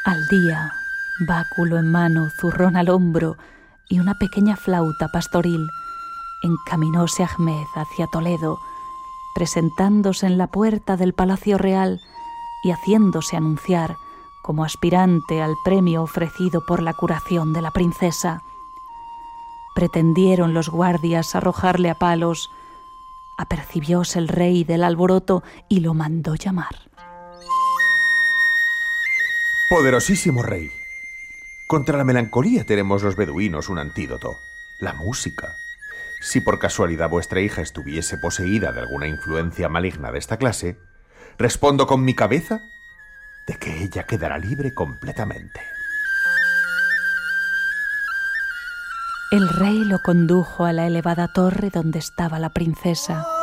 Al día, báculo en mano, zurrón al hombro y una pequeña flauta pastoril, encaminóse Ahmed hacia Toledo, presentándose en la puerta del Palacio Real y haciéndose anunciar como aspirante al premio ofrecido por la curación de la princesa. Pretendieron los guardias arrojarle a palos. Apercibióse el rey del alboroto y lo mandó llamar. Poderosísimo rey, contra la melancolía tenemos los beduinos un antídoto: la música. Si por casualidad vuestra hija estuviese poseída de alguna influencia maligna de esta clase, respondo con mi cabeza de que ella quedará libre completamente. El rey lo condujo a la elevada torre donde estaba la princesa.